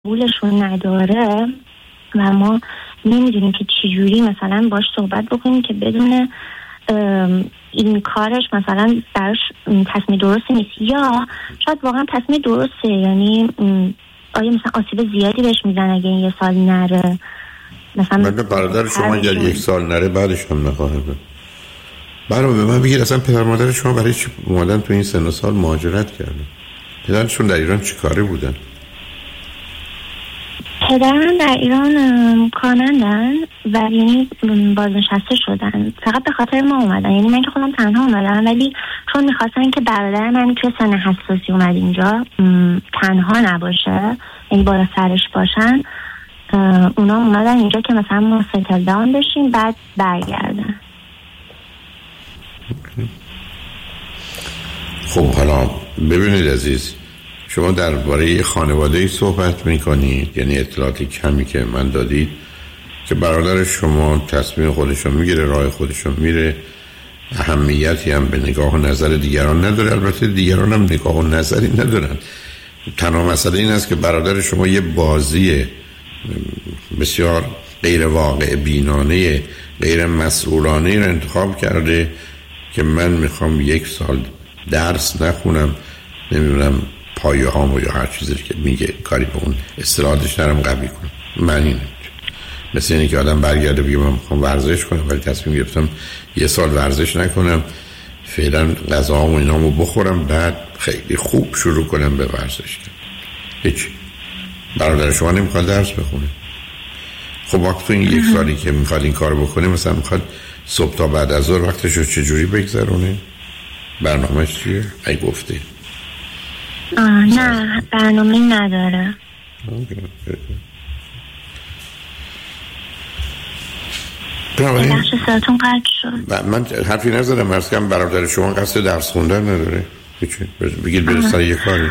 قبولشون نداره و ما نمیدونیم که چجوری مثلا باش صحبت بکنیم که بدون این کارش مثلا براش تصمیم درستی نیست، یا شاید واقعا تصمیم درسته، یعنی آیا مثلا آسیب زیادی بهش میزنه اگه این 1 سال نره. مثلا برادر شما اگر 1 سال نره بعدش هم نخواهه بود. برای به من بگید اصلا پدر مادر شما برای چی اومدن تو این سن و سال مهاجرت کردن؟ پدرشون در ایران چی کاره بودن؟ پدرم در ایران کارمندن و یعنی بازنشسته شدن، فقط به خاطر ما اومدن. یعنی من که خودم تنها اومدم، ولی چون میخواستن که برادر من توی سن حساسی اومد اینجا تنها نباشه، یعنی بالا سرش باشن، اونا اومدن اینجا که مثلا ما ستل داون بشیم بعد برگردن. خب حالا ببینید عزیز، شما درباره خانواده‌ای صحبت میکنید، یعنی اطلاعاتی کمی که من دادید که برادر شما تصمیم خودشو میگیره، راه خودشو میره، اهمیتی هم به نگاه و نظر دیگران نداره. البته دیگران هم نگاه و نظری ندارن. تنها مسئله این است که برادر شما یه بازی بسیار غیر واقع بینانه، غیر مسئولانه رو انتخاب کرده که من میخوام 1 سال درس نخونم، نمیدونم پایه هامو یا هر چیزی که میگه کاری به اون اصطلاحاتش نرم قبی کنم. معنی نمیده. مثل اینه که آدم برگرده بگه من میخوام ورزش کنم ولی تصمیم گرفتم 1 سال ورزش نکنم، فعلا غذاهامو اینامو بخورم، بعد خیلی خوب شروع کنم به ورزش کنم. هیچ. برادر شما نمیخواد درس بخونه. خب وقت تو این 1 سالی که میخواد این کار بکنه، مثلا میخواد صبح تا بعد از ظهر وقتش رو چجوری بگذرونه؟ برنامه‌اش چیه؟ ای گفته نه برنامه نداره. بخش ساعتون قطع شد. من حرفی نزدم، عرض کنم برادر شما قصد درس خوندن نداره؟ بگید برای سر یه کاری.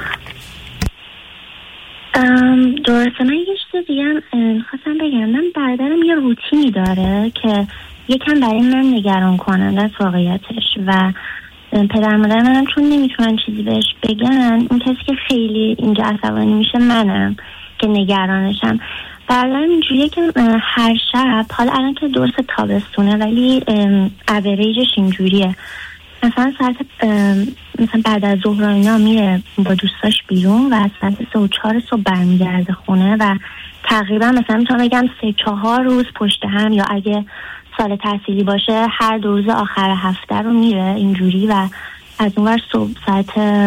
درسته. من یه چیز دیگه هم خواستم بگم. من برادرم یه روتینی داره که یکم برای من نگران کننده است واقعیتش، و پدر مادر منم چون نمیتونن چیزی بهش بگن، اون کسی که خیلی اینجا عصبانی میشه منم که نگرانشم. برادرم اینجوریه که هر شب، حالا الان که درست تابستونه ولی اوریجش اینجوریه، مثلا ساعت مثلا بعد از ظهر اینا میره با دوستاش بیرون و ساعت 3 و 4 صبح برمیگرده خونه و تقریبا مثلا میتونم بگم 3-4 روز پشت هم، یا اگه سال تحصیلی باشه هر 2 روز آخر هفته رو میره اینجوری، و از اونور صبح ساعت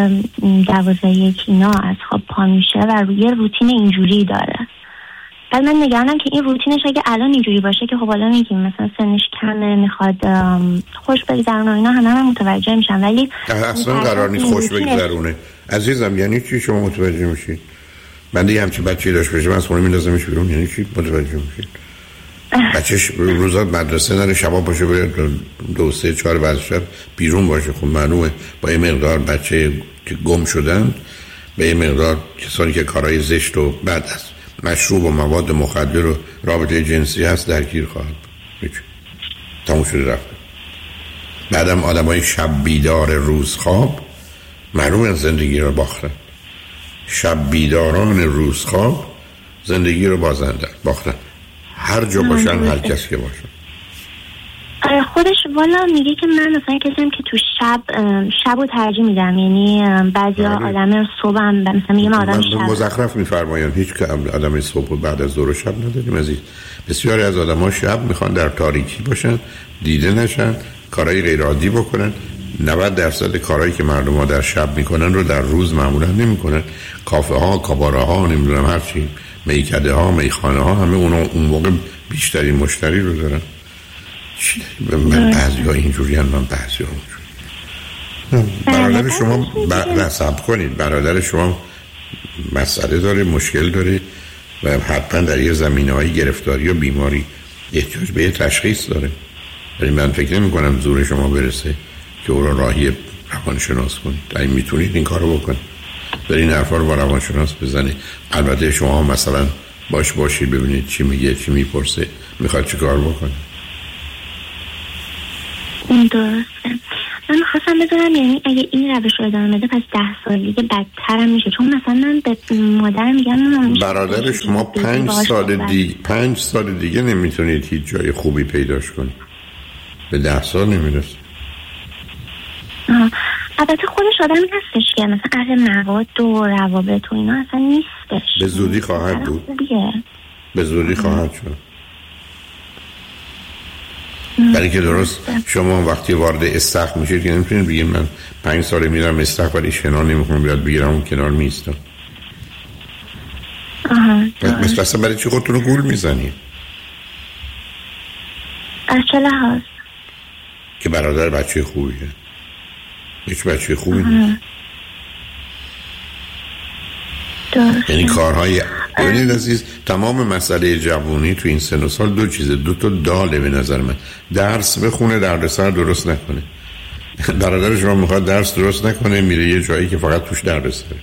12-1 اینا از خواب پا میشه و یه روتین اینجوری داره. بعد من نگرانم که این روتینش اگه الان اینجوری باشه که خب حالا میگیم مثلا سنش کمه، میخواد خوش بگذرونه اینا، همه متوجه میشن، ولی اصلا قرار نیست خوش بگذرونه عزیزم. یعنی چی شما متوجه میشید؟ من دیگه همچین بچه‌ای داشت بشه من از خونه میندازمش بیرون، یعنی چی متوجه میشید؟ بچهش روزا مدرسه نره، شبا باشه بره 2-3-4 بعد شب بیرون باشه. خب معلومه با یه مقدار بچه که گم شدن، به یه مقدار کسانی که کارهای زشت و بد است، مشروب و مواد مخدر و رابطه جنسی هست درگیر خواهد بود. تموم شده رفت. بعدم آدمای شب بیدار روز خواب معلومه زندگی رو باختن. شب بیداران روز خواب زندگی رو باختن. هر جا باشن، هر کسی که باشن. خودش والا میگه که من مثلا کسیم که تو شب رو ترجیح میدم، یعنی بعضی آدم صبح هم مثلا میگه آدم شب مزخرف میفرماین. هیچ که آدم صبح و بعد از ظهر و شب نداریم عزیز. بسیاری از آدم ها شب میخوان در تاریکی باشن، دیده نشن، کارهای غیر عادی بکنن. 90% کارهایی که مردم ها در شب میکنن رو در روز معمولا نمیکنن. کافه ها، کاباره ها، نمیدونم هرچی، میکده ها، میخانه ها، همه اونا اون موقع بیشترین مشتری رو دارن. من بعضی ها اینجوری هم، من بعضی ها اونجوری. برادر شما صبر کنید، برادر شما مسئله داره، مشکل داره و حتما در یه زمینه‌های گرفتاری و بیماری احتیاج به یه تشخیص داره. ولی من فکر نمی کنم زور شما برسه که او را راهی روانشناس کنید. اگه میتونید این کارو بکنید، برین حرفا رو با روانشناس بزنید. البته شما مثلا باشید ببینید چی میگه، چی میپرسه، میخواد چی کار بکنه. درسته. من خواستم بدونم یعنی اگه این روش رو ادامه بده پس 10 سال دیگه بدتر هم میشه، چون مثلا من به مادرم میگم برادر شما 5 سال دیگه نمیتونید هیچ جای خوبی پیداش کنید، به 10 سال نمیرسه. البته خودش آدمی هستش که مثلا اهل مواد و روابط و اینا اصلا نیستش. به زودی خواهد بود. به زودی خواهد شد. برای که درست شما وقتی وارد استخر میشید که نمیتونید بگید من 5 ساله میرم استخر ولی شنا نمیخونم بیاد بگیرم اون کنار میستم. مثلا برای چی خودتون رو گول میزنید؟ از چه لحاظ؟ که برادر بچه خوبیه. هیچ بچه خوبی نیست. یعنی کارهای ببینید عزیز، تمام مسئله جوانی تو این سن و سال 2 چیزه، 2 تا داله به نظر من. درس بخونه، دردسر درست نکنه. برادر شما میخواد درس درست نکنه، میره یه جایی که فقط توش دردسره.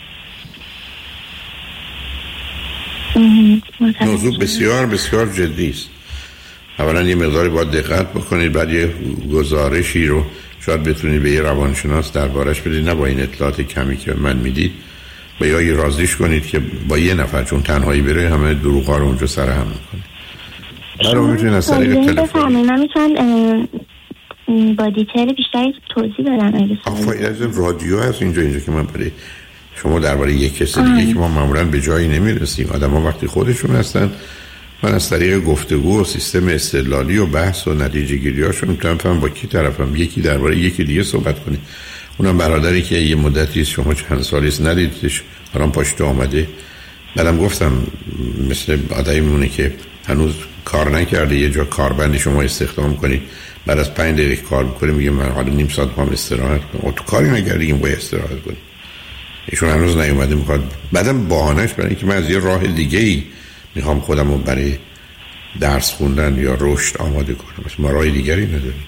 موضوع بسیار بسیار جدی است. اولا یه مقداری باید دقت بکنید، بعد یه گزارشی رو شاید بتونید به یه روانشناس دربارش بدید، نه با این اطلاعات کمی که من میدید، و یا یه رازیش کنید که با یه نفر چون تنهایی بره همه دروغا رو اونجا سرهم میکنه. برای میتونید از طریق تلفن میتونن با دیتیل بیشتری توضیح بدن. آفرین. از رادیو هست اینجا که من برای شما درباره یک کسی دیگه که ما معمولا به جایی نمیرسیم، آدم‌ها وقتی خودشون هستن، من از طریق گفتگو و سیستم استدلالی و بحث و نتیجه گیری‌هاشون میتونم فهم با کی طرفم، یکی درباره یکی دیگه صحبت کنه. اونم برادری که یه مدتی شما چند سالی است ندیدش، الان پاشت آمده. بعدم گفتم مثل آدمی مونه که هنوز کار نکرده، یه جا کاربندی شما استخدام کنید، بعد از 5 دقیقه کار میکنه میگه من حالا نیم ساعت میخوام استراحت کنم. تو کاری نکردی این باید استراحت کنی. ایشون هنوز نیومده میخواد. بعدم بهانه‌اش برای اینکه من از یه راه دیگه‌ای میخوام خودم رو برای درس خوندن یا رشد آماده کنم، ما راه دیگری نداریم.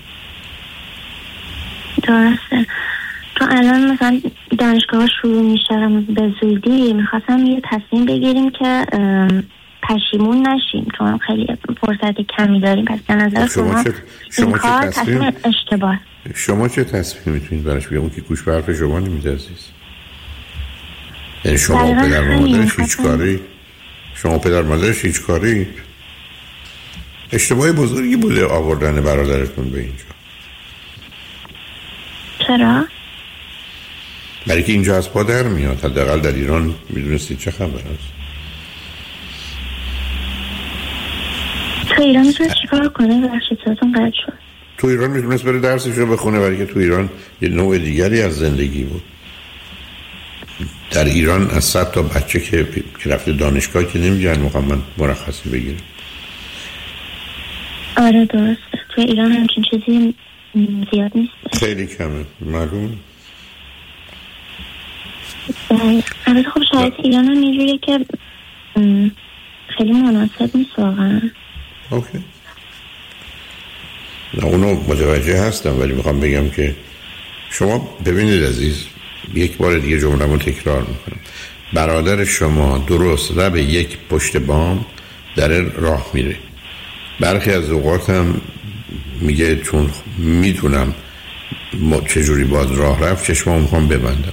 درسته. تو الان مثلا دانشگاه شروع میشه به زودی، میخواستم یه تصمیم بگیریم که پشیمون نشیم چون خیلی فرصت کمی داریم. پس به نظر شما این کار تصمیم اشتباه. شما چه تصمیم میتونید براش بگم؟ اون که گوش به حرف شما نمیده عزیز. یعنی شما پدر مادرش هیچ کاری، شما پدر مادرش هیچ کاری. اشتباه بزرگی بوده آوردن برادرتون به اینجا. چرا؟ برای که اینجا از پا در میاد. حداقل در ایران میدونستید چه خبر است. تو ایران میتونست چیکار کنه؟ بخشیتاتون قد شد. تو ایران میتونست بره درسش رو بخونه، برای که تو ایران یه نوع دیگری از زندگی بود. در ایران از 100 تا بچه که رفته دانشگاه که نمیگن میخوام من مرخصی بگیرم. آره درسته. تو ایران همچین چیزی زیاد نیست. خیلی کمه. معلوم. البته خب شاید ایران هم اینجوریه که خیلی مناسب نیست واقعا. اوکی. نه اونو متوجه هستم، ولی میخوام بگم که شما ببینید عزیز، یک بار دیگه جمله‌مو تکرار میکنم. برادر شما درست به یک پشت بام در راه میره. برخی از اوقات هم میگه چون میدونم چجوری باید راه رفت چشمام میخوام ببندم.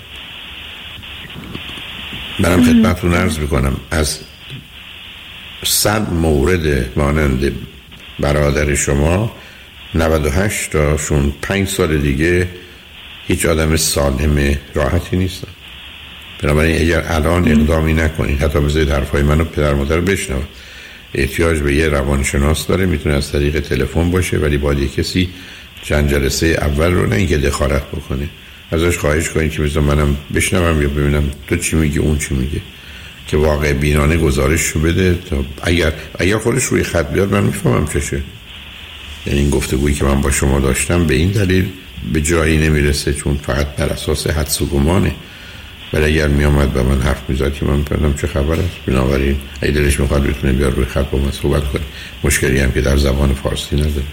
برم خدمتتون عرض میکنم از 100 مورد مانند برادر شما 98 تاشون 5 سال دیگه هیچ آدم سالم راحتی نیستن. بنابراین اگر الان اقدامی نکنید، حتی بذارید حرفای منو پدر مادر بشنوه، احتیاج به یه روانشناس داره. میتونه از طریق تلفن باشه، ولی باید یه کسی چند جلسه اول رو نه اینکه دخالت بکنه، ازش خواهش کنید که مثلا منم بشنوم یا ببینم تو چی میگی اون چی میگه، که واقع بینانه گزارششو بده. تا اگر خودش روی خط بیاد من میفهمم چشه. یعنی این گفتگویی که من با شما داشتم به این دلیل به جایی نمیرسه چون فقط بر اساس حدس و گمانه، ولی اگر میامد به من حرف میزد که من میفهمم چه خبر است. بنابراین اگه دلش میخواد بتونه بیاد روی خط با من صحبت کنه. مشکلی هم که در زبان فارسی نداره.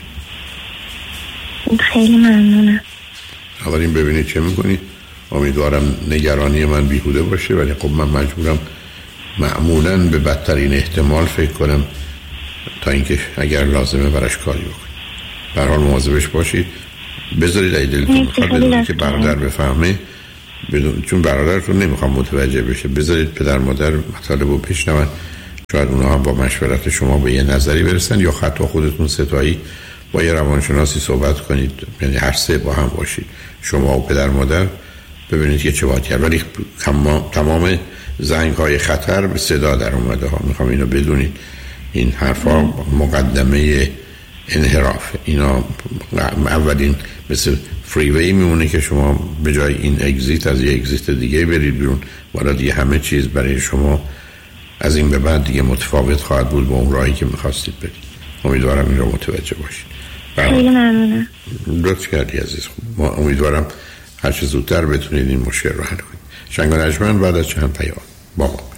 خیلی ممنونم. اولین ببینید چه میکنید. امیدوارم نگرانی من بیهوده باشه، ولی خب من مجبورم معمولاً به بدترین احتمال فکر کنم تا اینکه اگر لازمه براش کاری بکنید. به هر حال مواظبش باشید. بذارید اگه دلتون بخواد بدونید که برادر بفهمه چون برادرتون نمیخوام متوجه بشه، بذارید پدر مادر مطالب رو بشنون، شاید اونا هم با مشورت شما به یه نظری برسن، یا حتی خودتون ستایی با یه روانشناسی صحبت کنید، یعنی هر سه با هم باشید، شما و پدر مادر، ببینید که چه باید کرد. ولی تمام زنگ های خطر به صدا در اومده ها، میخوام اینو بدونید. این حرفا مقدمه انحراف، اینا اولین مثل فریوی میمونه که شما به جای این اگزیت از یه اگزیت دیگه برید بیرون، والا دیگه همه چیز برای شما از این به بعد دیگه متفاوت خواهد بود با اون راهی که میخواستید برید. امیدوارم این رو متوجه باشید. خیلی ممنونم. لطف کردی عزیز. ما امیدوارم هر چه زودتر بتونید این مشکل رو حل کنید. شنگ و نجمن بعد از چند پیام. بابا